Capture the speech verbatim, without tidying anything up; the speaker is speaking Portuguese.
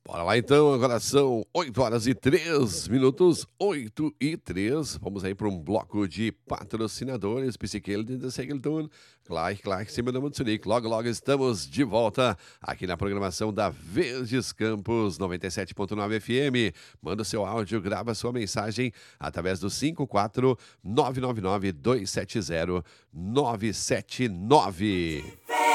Bora lá então, agora são oito horas e três minutos, oito e três. Vamos aí para um bloco de patrocinadores, Psiquele de Segeltun, Clark, Clark, Cima da Mutsunik. Logo, logo estamos de volta aqui na programação da Verdes Campos noventa e sete ponto nove F M. Manda o seu áudio, grava sua mensagem através do cinco quatro nove nove nove dois sete zero nove sete nove.